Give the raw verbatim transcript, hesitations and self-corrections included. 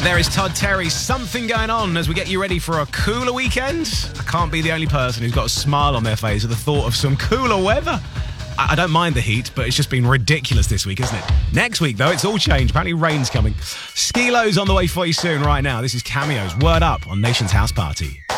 There is Todd Terry's Something Going On as we get you ready for a cooler weekend. I can't be the only person who's got a smile on their face at the thought of some cooler weather. I, I don't mind the heat, but it's just been ridiculous this week, isn't it? Next week, though, it's all changed. Apparently rain's coming. Skilo's on the way for you soon right now. This is Cameo's Word Up on Nation's House Party.